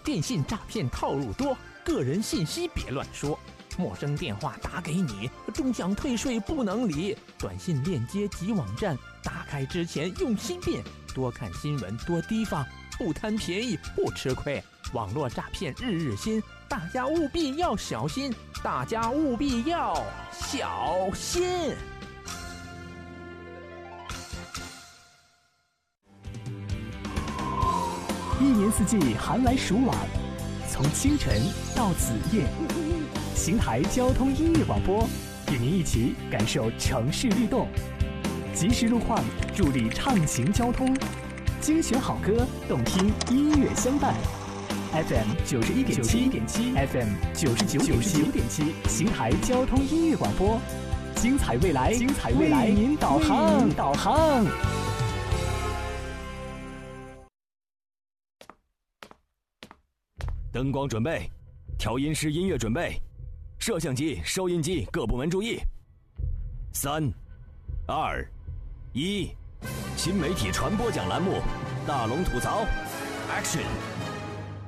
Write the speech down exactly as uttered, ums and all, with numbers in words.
电信诈骗套路多，个人信息别乱说。陌生电话打给你，终想退税不能理。短信链接及网站，打开之前用心辨。多看新闻，多提防，不贪便宜不吃亏。网络诈骗日日新，大家务必要小心，大家务必要小心。 一年四季寒来暑往，从清晨到子夜，邢台交通音乐广播与您一起感受城市律动，及时路况，助力畅行交通，精选好歌，动听音乐相伴。F M 九十一点七点七 ，F M 九十九点七点七，邢台交通音乐广播，精彩未来，精彩未来，为您导航，导航。 灯光准备，调音师音乐准备，摄像机、收音机各部门注意。三、二、一，新媒体传播奖栏目，大龙吐槽 ，Action。